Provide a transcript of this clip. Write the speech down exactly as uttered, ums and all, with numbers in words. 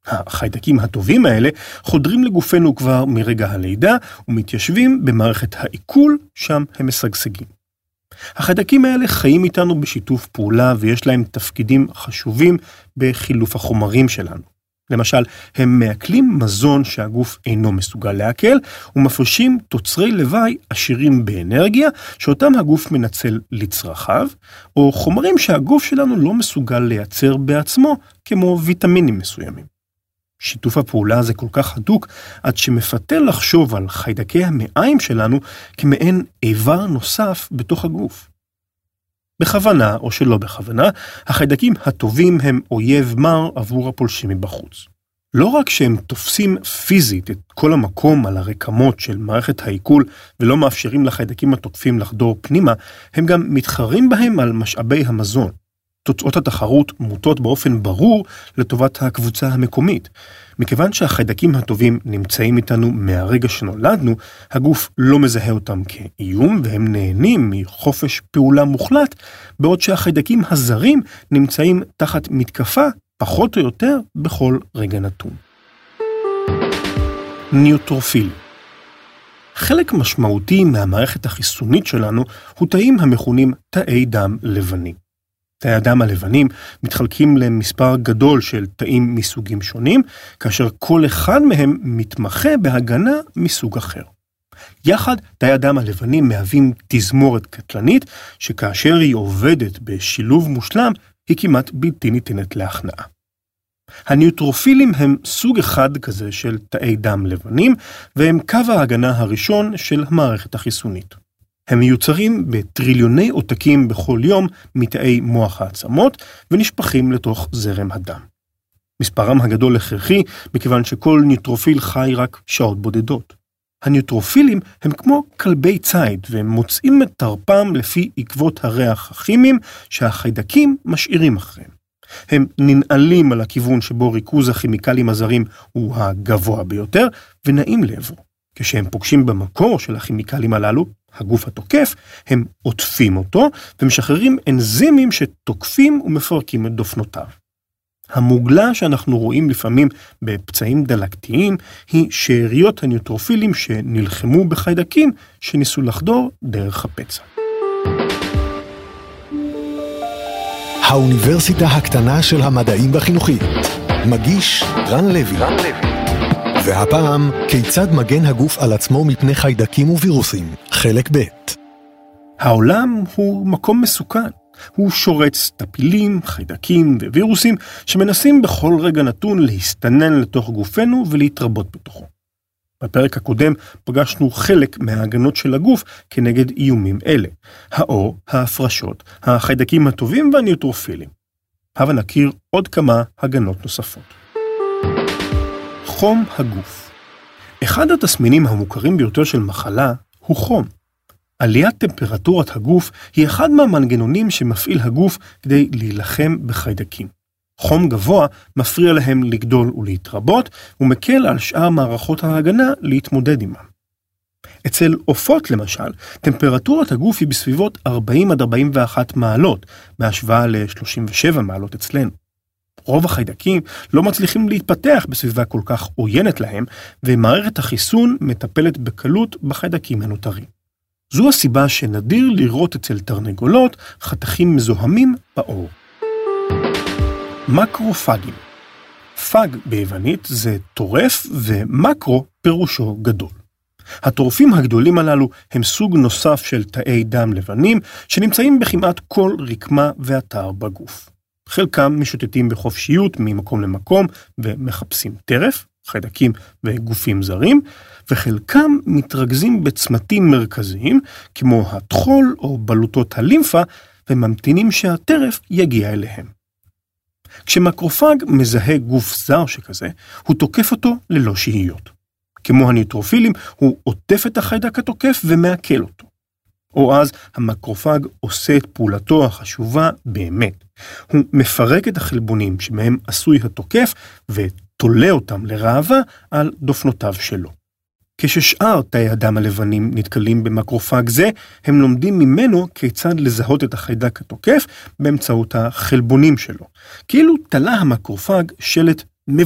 החיידקים הטובים האלה חודרים לגופנו כבר מרגע הלידה ומתיישבים במערכת העיכול, שם הם משגשגים. החיידקים האלה חיים איתנו בשיתוף פעולה ויש להם תפקידים חשובים בחילוף החומרים שלנו. למשל, הם מעכלים מזון שהגוף אינו מסוגל לעכל ומפרישים תוצרי לוואי עשירים באנרגיה שאותם הגוף מנצל לצרכיו, או חומרים שהגוף שלנו לא מסוגל לייצר בעצמו כמו ויטמינים מסוימים. שיתוף הפעולה הזה כל כך הדוק עד שמפתה לחשוב על חיידקי המעיים שלנו כמעין איבר נוסף בתוך הגוף. בכוונה או שלא בכוונה, החיידקים הטובים הם אויב מר עבור הפולשים מבחוץ. לא רק שהם תופסים פיזית את כל המקום על הרקמות של מערכת העיכול ולא מאפשרים לחיידקים התוקפים לחדור פנימה, הם גם מתחרים בהם על משאבי המזון. תוצאות התחרות מוטות באופן ברור לטובת הקבוצה המקומית. מכיוון שהחיידקים הטובים נמצאים איתנו מהרגע שנולדנו, הגוף לא מזהה אותם כאיום והם נהנים מחופש פעולה מוחלט, בעוד שהחיידקים הזרים נמצאים תחת מתקפה פחות או יותר בכל רגע נתון. ניוטרופיל. חלק משמעותי מהמערכת החיסונית שלנו הוא תאים המכונים תאי דם לבנים. תאי הדם הלבנים מתחלקים למספר גדול של תאים מסוגים שונים, כאשר כל אחד מהם מתמחה בהגנה מסוג אחר. יחד, תאי הדם הלבנים מהווים תזמורת קטלנית, שכאשר היא עובדת בשילוב מושלם, היא כמעט בלתי ניתנת להכנעה. הניוטרופילים הם סוג אחד כזה של תאי דם לבנים, והם קו ההגנה הראשון של המערכת החיסונית. הם מיוצרים בטריליוני עותקים בכל יום מתאי מוח העצמות ונשפכים לתוך זרם הדם. מספרם הגדול הכרחי מכיוון שכל ניוטרופיל חי רק שעות בודדות. הניוטרופילים הם כמו כלבי ציד והם מוצאים את תרפם לפי עקבות הריח הכימיים שהחיידקים משאירים אחריהם. הם ננעלים על הכיוון שבו ריכוז הכימיקלים הזרים הוא הגבוה ביותר ונעים לעברו. כשהם פוגשים במקור של הכימיקלים הללו, הגוף התוקף, הם עוטפים אותו ומשחררים אנזימים שתוקפים ומפרקים את דופנותיו. המוגלה שאנחנו רואים לפעמים בפצעים דלקתיים היא שאריות הניוטרופילים שנלחמו בחיידקים שניסו לחדור דרך הפצע. האוניברסיטה הקטנה של המדעים והחינוכית. מגיש רן לוי. רן לוי. והפעם, כיצד מגן הגוף על עצמו מפני חיידקים ווירוסים, חלק ב'. העולם הוא מקום מסוכן. הוא שורץ טפילים, חיידקים ווירוסים שמנסים בכל רגע נתון להסתנן לתוך גופנו ולהתרבות בתוכו. בפרק הקודם פגשנו חלק מההגנות של הגוף כנגד איומים אלה. האור, ההפרשות, החיידקים הטובים והניוטרופילים. הבה נכיר עוד כמה הגנות נוספות. חום הגוף. אחד התסמינים המוכרים ביותר של מחלה הוא חום. עליית טמפרטורת הגוף היא אחד מהמנגנונים שמפעיל הגוף כדי להילחם בחיידקים. חום גבוה מפריע להם לגדול ולהתרבות, ומקל על שאר מערכות ההגנה להתמודד עמם. אצל עופות למשל, טמפרטורת הגוף היא בסביבות ארבעים עד ארבעים ואחת מעלות, בהשוואה ל-שלושים ושבע מעלות אצלנו. רוב החיידקים לא מצליחים להתפתח בסביבה כל כך עוינת להם, ומערכת החיסון מטפלת בקלות בחיידקים הנותרים. זו הסיבה שנדיר לראות אצל תרנגולות חתכים מזוהמים בעור. מקרופגים. פג ביוונית זה טורף ומקרו פירושו גדול. הטורפים הגדולים הללו הם סוג נוסף של תאי דם לבנים שנמצאים בכמעט כל רקמה ואתר בגוף. חלקם משוטטים בחופשיות ממקום למקום ומחפשים טרף, חיידקים וגופים זרים, וחלקם מתרכזים בצמתים מרכזיים כמו הטחול או בלוטות הלימפה וממתינים שהטרף יגיע אליהם. כשמקרופג מזהה גוף זר שכזה, הוא תוקף אותו ללא שהיות. כמו הניוטרופילים, הוא עוטף את החיידק התוקף ומעכל אותו. או אז המקרופג עושה את פעולתו החשובה באמת. הוא מפרק את החלבונים שמהם עשוי התוקף ותולה אותם לרעבה על דופנותיו שלו. כששאר תאי הדם הלבנים נתקלים במקרופג זה, הם לומדים ממנו כיצד לזהות את החיידק התוקף באמצעות החלבונים שלו. כאילו תלה המקרופג שלט